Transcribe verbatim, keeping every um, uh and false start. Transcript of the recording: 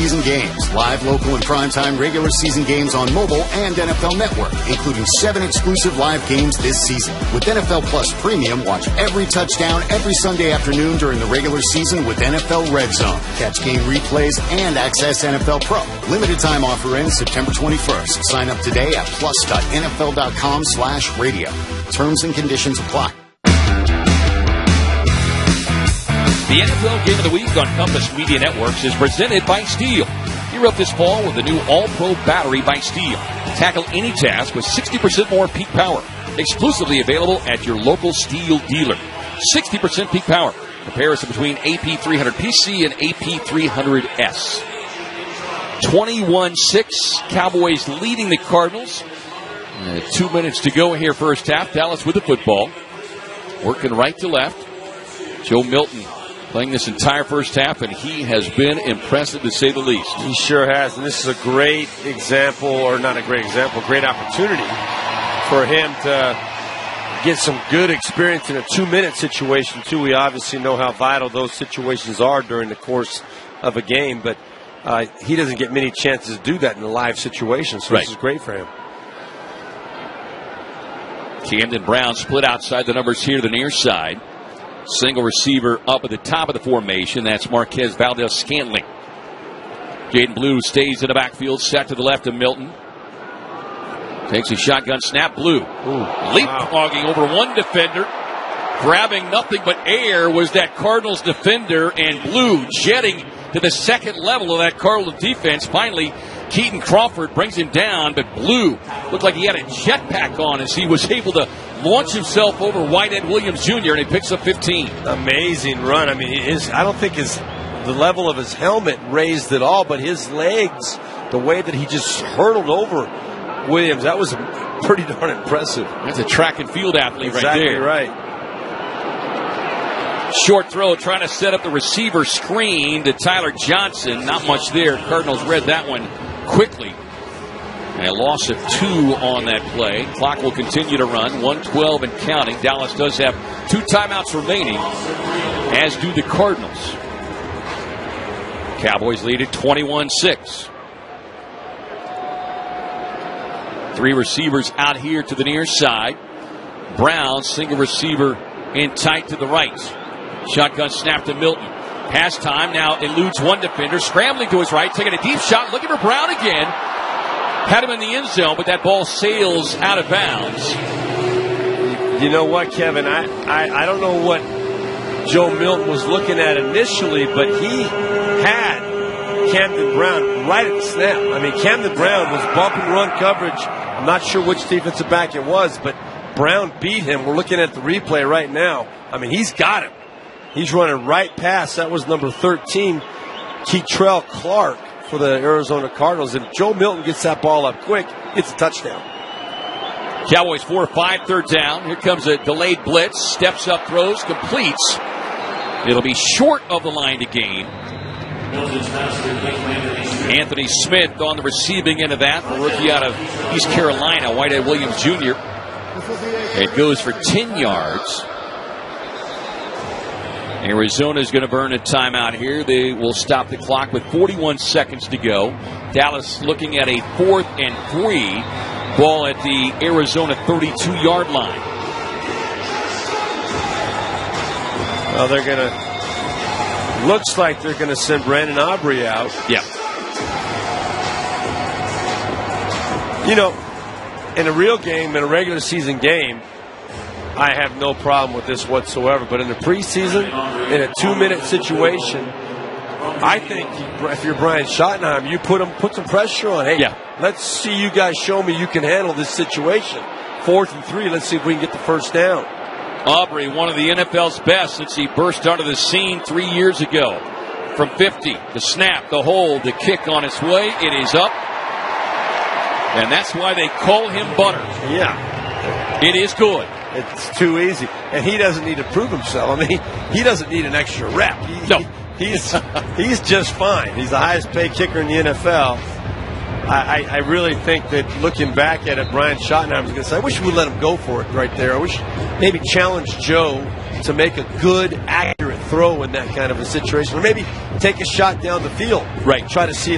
season games. Live, local, and primetime regular season games on mobile and N F L Network, including seven exclusive live games this season. With N F L Plus Premium, watch every touchdown every Sunday afternoon during the regular season with N F L Red Zone. Catch game replays and access N F L Pro. Limited time offer ends September twenty-first. Sign up today at plus.nfl.com slash radio. Terms and conditions apply. The N F L Game of the Week on Compass Media Networks is presented by Steel. You're up this fall with the new All-Pro battery by Steel. Tackle any task with sixty percent more peak power. Exclusively available at your local Steel dealer. sixty percent peak power. Comparison between A P three hundred P C and A P three hundred S. twenty-one six, Cowboys leading the Cardinals. Uh, two minutes to go here first half. Dallas with the football. Working right to left. Joe Milton playing this entire first half, and he has been impressive to say the least. He sure has, and this is a great example, or not a great example, great opportunity for him to get some good experience in a two-minute situation, too. We obviously know how vital those situations are during the course of a game, but uh, he doesn't get many chances to do that in a live situation, so right. This is great for him. Camden Brown split outside the numbers here to the near side. Single receiver up at the top of the formation. That's Marquez Valdez-Scantling. Jaden Blue stays in the backfield, set to the left of Milton. Takes a shotgun snap. Blue Ooh, leapfrogging wow. over one defender. Grabbing nothing but air was that Cardinals defender, and Blue jetting to the second level of that Cardinals defense. Finally, Keaton Crawford brings him down, but Blue looked like he had a jetpack on as he was able to launch himself over Whitehead Williams Junior, and he picks up fifteen. Amazing run. I mean, his, I don't think his the level of his helmet raised at all, but his legs, the way that he just hurtled over Williams, that was pretty darn impressive. That's a track and field athlete exactly right there. Right. Short throw, trying to set up the receiver screen to Tyler Johnson. Not much there. Cardinals read that one quickly. A loss of two on that play. Clock will continue to run. one twelve and counting. Dallas does have two timeouts remaining, as do the Cardinals. Cowboys lead at twenty-one six. Three receivers out here to the near side. Brown, single receiver in tight to the right. Shotgun snap to Milton. Pass time now eludes one defender. Scrambling to his right, taking a deep shot, looking for Brown again. Had him in the end zone, but that ball sails out of bounds. You know what, Kevin? I, I, I don't know what Joe Milton was looking at initially, but he had Camden Brown right at the snap. I mean, Camden Brown was bump and run coverage. I'm not sure which defensive back it was, but Brown beat him. We're looking at the replay right now. I mean, he's got him. He's running right past. That was number thirteen, Keitrell Clark, for the Arizona Cardinals. If Joe Milton gets that ball up quick, it's a touchdown. Cowboys four five, third down. Here comes a delayed blitz. Steps up, throws, completes. It'll be short of the line to gain. Anthony Smith on the receiving end of that. The rookie out of East Carolina, Whitehead Williams Junior It goes for ten yards. Arizona's going to burn a timeout here. They will stop the clock with forty-one seconds to go. Dallas looking at a fourth and three. Ball at the Arizona thirty-two-yard line. Well, they're going to... Looks like they're going to send Brandon Aubrey out. Yeah. You know, in a real game, in a regular season game, I have no problem with this whatsoever. But in the preseason, in a two-minute situation, I think if you're Brian Schottenheimer, you put him, put some pressure on. Hey, yeah. Let's see you guys show me you can handle this situation. Fourth and three, let's see if we can get the first down. Aubrey, one of the N F L's best since he burst onto the scene three years ago. From fifty, the snap, the hold, the kick on its way. It is up. And that's why they call him Butter. Yeah. It is good. It's too easy. And he doesn't need to prove himself. I mean, he doesn't need an extra rep. He, no. He, he's, he's just fine. He's the highest paid kicker in the N F L. I, I really think that looking back at it, Brian Schottenheimer was going to say, I wish we would let him go for it right there. I wish maybe challenge Joe to make a good, accurate throw in that kind of a situation. Or maybe take a shot down the field. Right. Try to see